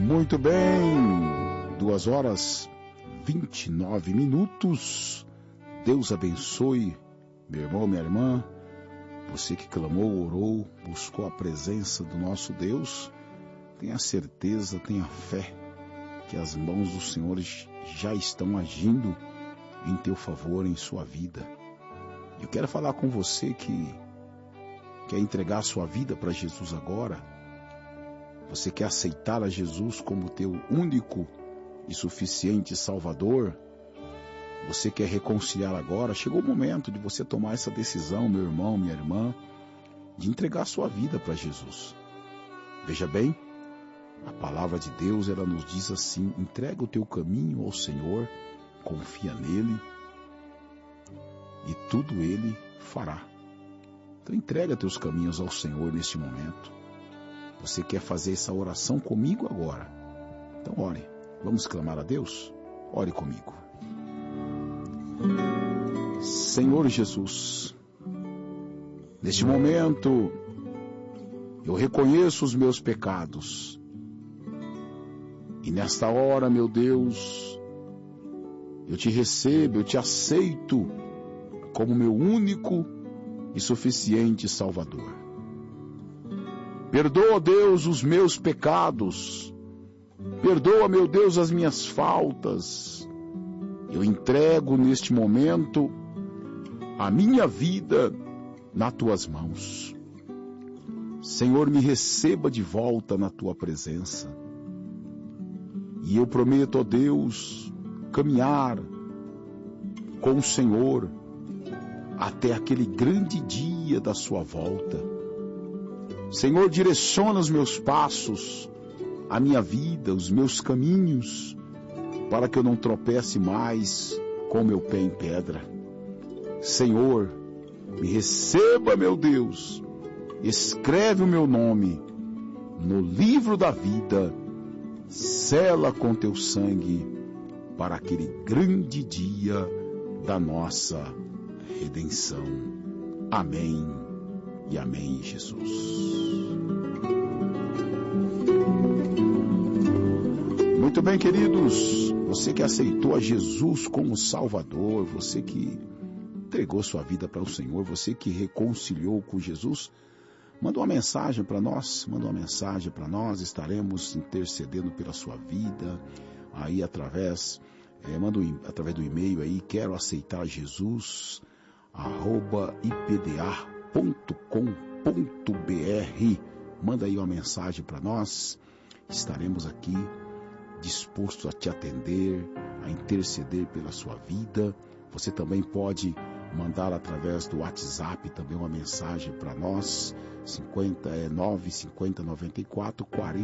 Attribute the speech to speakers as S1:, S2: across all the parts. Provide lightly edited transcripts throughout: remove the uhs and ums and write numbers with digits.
S1: Muito bem, 2h29. Deus abençoe, meu irmão, minha irmã, você que clamou, orou, buscou a presença do nosso Deus. Tenha certeza, tenha fé que as mãos do Senhor já estão agindo em teu favor, em sua vida. Eu quero falar com você que quer entregar sua vida para Jesus agora. Você quer aceitar a Jesus como teu único e suficiente Salvador? Você quer reconciliar agora? Chegou o momento de você tomar essa decisão, meu irmão, minha irmã, de entregar sua vida para Jesus. Veja bem, a palavra de Deus, ela nos diz assim: entrega o teu caminho ao Senhor, confia nele e tudo ele fará. Então entrega teus caminhos ao Senhor neste momento. Você quer fazer essa oração comigo agora? Então ore. Vamos clamar a Deus? Ore comigo. Senhor Jesus, neste momento eu reconheço os meus pecados. E nesta hora, meu Deus, eu te recebo, eu te aceito como meu único e suficiente Salvador. Perdoa, Deus, os meus pecados. Perdoa, meu Deus, as minhas faltas. Eu entrego neste momento a minha vida nas tuas mãos. Senhor, me receba de volta na tua presença. E eu prometo, ó Deus, caminhar com o Senhor até aquele grande dia da sua volta. Senhor, direciona os meus passos, a minha vida, os meus caminhos, para que eu não tropece mais com meu pé em pedra. Senhor, me receba, meu Deus, escreve o meu nome no livro da vida, sela com teu sangue para aquele grande dia da nossa redenção. Amém e amém, Jesus. Muito bem, queridos, você que aceitou a Jesus como Salvador, você que entregou sua vida para o Senhor, você que reconciliou com Jesus, manda uma mensagem para nós, estaremos intercedendo pela sua vida, aí através do e-mail aí, quero aceitar Jesus, @ipda.com.br, manda aí uma mensagem para nós, estaremos aqui dispostos a te atender, a interceder pela sua vida. Você também pode mandar através do WhatsApp também uma mensagem para nós, 95094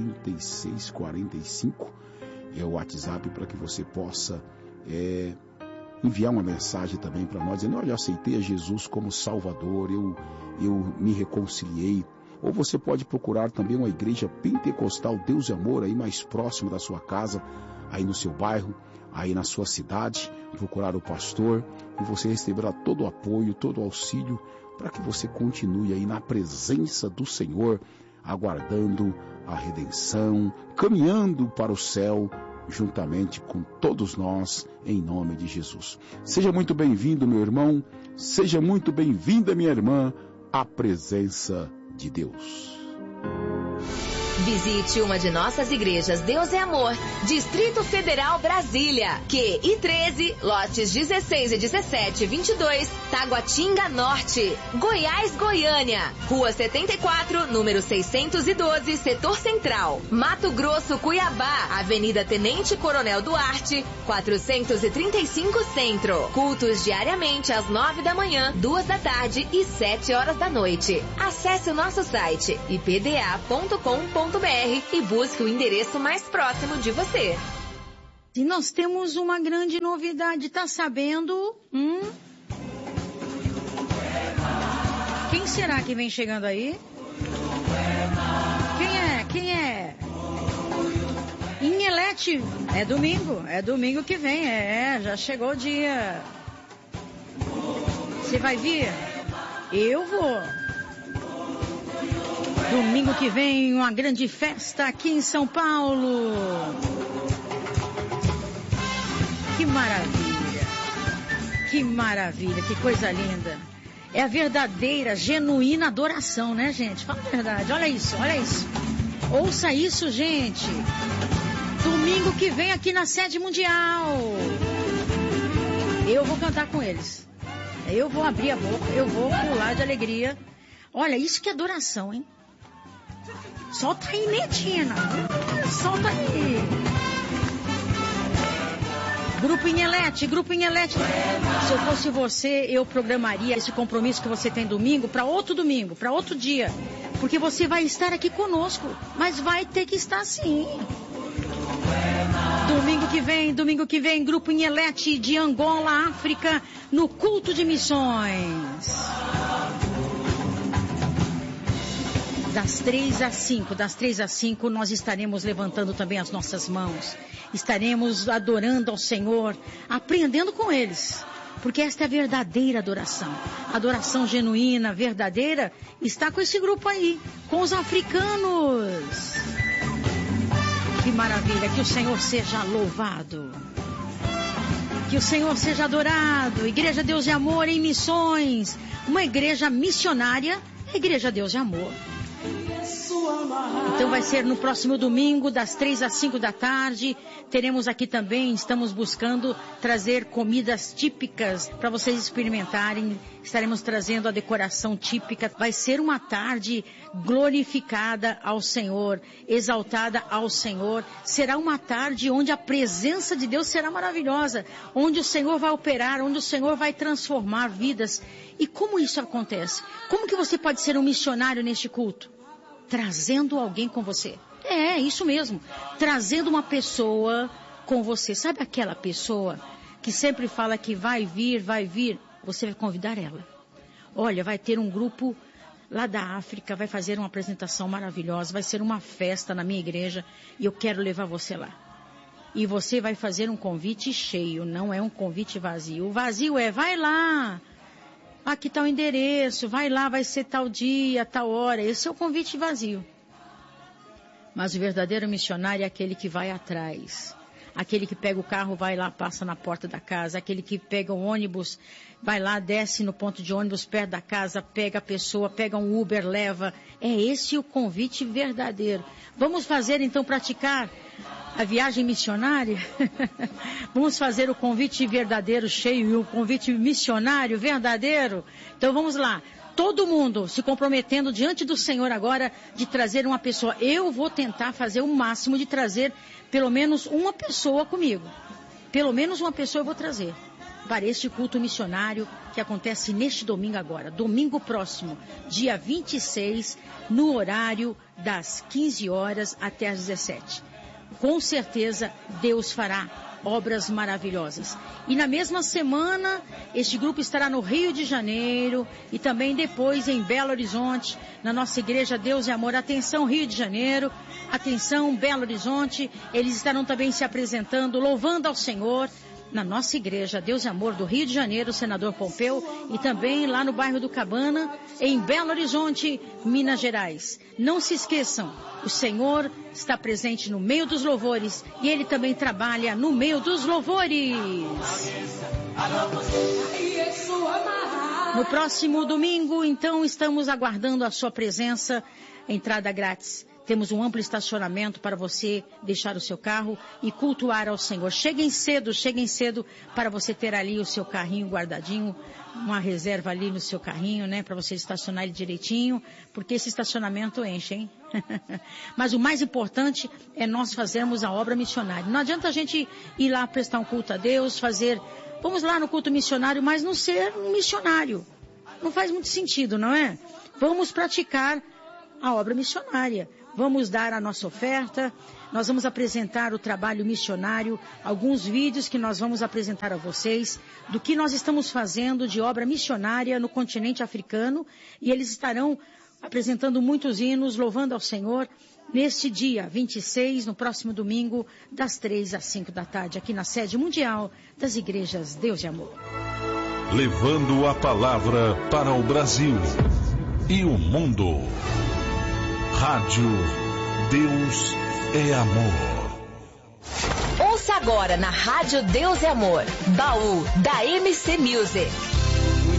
S1: 4645, é o WhatsApp para que você possa enviar uma mensagem também para nós, dizendo: olha, eu aceitei a Jesus como Salvador, eu me reconciliei. Ou você pode procurar também uma igreja pentecostal Deus e Amor aí mais próxima da sua casa, aí no seu bairro, aí na sua cidade, procurar o pastor e você receberá todo o apoio, todo o auxílio para que você continue aí na presença do Senhor, aguardando a redenção, caminhando para o céu, juntamente com todos nós, em nome de Jesus. Seja muito bem-vindo, meu irmão, seja muito bem-vinda, minha irmã, à presença de Deus.
S2: Visite uma de nossas igrejas Deus é Amor, Distrito Federal, Brasília, QI 13, lotes 16 e 17, 22, Taguatinga Norte, Goiás, Goiânia, Rua 74, número 612, Setor Central, Mato Grosso, Cuiabá, Avenida Tenente Coronel Duarte, 435 Centro. Cultos diariamente às 9 da manhã, 2 da tarde e 7 horas da noite. Acesse o nosso site ipda.com.br e busque o endereço mais próximo de você.
S3: E nós temos uma grande novidade, tá sabendo? Quem será que vem chegando aí? Quem é? Inhelete, é domingo que vem, já chegou o dia. Você vai vir? Eu vou. Domingo que vem, uma grande festa aqui em São Paulo. Que maravilha. Que maravilha, que coisa linda. É a verdadeira, genuína adoração, né, gente? Fala a verdade, olha isso, olha isso. Ouça isso, gente. Domingo que vem aqui na sede mundial. Eu vou cantar com eles. Eu vou abrir a boca, eu vou pular de alegria. Olha, isso que é adoração, hein? Solta aí, Netina. Solta aí. Grupo Inhelete. Se eu fosse você, eu programaria esse compromisso que você tem domingo, para outro dia. Porque você vai estar aqui conosco, mas vai ter que estar sim. Domingo que vem, Grupo Inhelete de Angola, África, no culto de missões. Das 3 às 5, nós estaremos levantando também as nossas mãos. Estaremos adorando ao Senhor, aprendendo com eles. Porque esta é a verdadeira adoração. Adoração genuína, verdadeira, está com esse grupo aí, com os africanos. Que maravilha, que o Senhor seja louvado. Que o Senhor seja adorado. Igreja Deus e Amor em missões. Uma igreja missionária, a Igreja Deus e Amor. Então vai ser no próximo domingo, das 3 às 5 da tarde. Teremos aqui também, estamos buscando trazer comidas típicas para vocês experimentarem. Estaremos trazendo a decoração típica. Vai ser uma tarde glorificada ao Senhor, exaltada ao Senhor. Será uma tarde onde a presença de Deus será maravilhosa, onde o Senhor vai operar, onde o Senhor vai transformar vidas. E como isso acontece? Como que você pode ser um missionário neste culto? Trazendo alguém com você. É, isso mesmo. Trazendo uma pessoa com você. Sabe aquela pessoa que sempre fala que vai vir? Você vai convidar ela. Olha, vai ter um grupo lá da África, vai fazer uma apresentação maravilhosa, vai ser uma festa na minha igreja e eu quero levar você lá. E você vai fazer um convite cheio, não é um convite vazio. O vazio é, vai lá. Aqui está o endereço, vai lá, vai ser tal dia, tal hora. Esse é o convite vazio. Mas o verdadeiro missionário é aquele que vai atrás. Aquele que pega o carro, vai lá, passa na porta da casa. Aquele que pega o ônibus, vai lá, desce no ponto de ônibus perto da casa, pega a pessoa, pega um Uber, leva. É esse o convite verdadeiro. Vamos fazer, então, praticar a viagem missionária? Vamos fazer o convite verdadeiro cheio e o convite missionário verdadeiro? Então vamos lá. Todo mundo se comprometendo diante do Senhor agora de trazer uma pessoa. Eu vou tentar fazer o máximo de trazer pelo menos uma pessoa comigo. Pelo menos uma pessoa eu vou trazer para este culto missionário que acontece neste domingo agora. Domingo próximo, dia 26, no horário das 15 horas até as 17. Com certeza Deus fará obras maravilhosas. E na mesma semana, este grupo estará no Rio de Janeiro e também depois em Belo Horizonte, na nossa igreja Deus e Amor. Atenção, Rio de Janeiro, atenção, Belo Horizonte, eles estarão também se apresentando, louvando ao Senhor, na nossa igreja Deus e Amor do Rio de Janeiro, Senador Pompeu, e também lá no bairro do Cabana, em Belo Horizonte, Minas Gerais. Não se esqueçam, o Senhor está presente no meio dos louvores e Ele também trabalha no meio dos louvores. No próximo domingo, então, estamos aguardando a sua presença, entrada grátis. Temos um amplo estacionamento para você deixar o seu carro e cultuar ao Senhor. Cheguem cedo para você ter ali o seu carrinho guardadinho, uma reserva ali no seu carrinho, né? Para você estacionar ele direitinho, porque esse estacionamento enche, hein? Mas o mais importante é nós fazermos a obra missionária. Não adianta a gente ir lá prestar um culto a Deus, vamos lá no culto missionário, mas não ser um missionário. Não faz muito sentido, não é? Vamos praticar a obra missionária. Vamos dar a nossa oferta, nós vamos apresentar o trabalho missionário, alguns vídeos que nós vamos apresentar a vocês do que nós estamos fazendo de obra missionária no continente africano, e eles estarão apresentando muitos hinos, louvando ao Senhor, neste dia 26, no próximo domingo, das 3 às 5 da tarde, aqui na sede mundial das igrejas Deus e Amor.
S4: Levando a palavra para o Brasil e o mundo. Rádio Deus é Amor.
S2: Ouça agora na Rádio Deus é Amor, Baú da MC Music.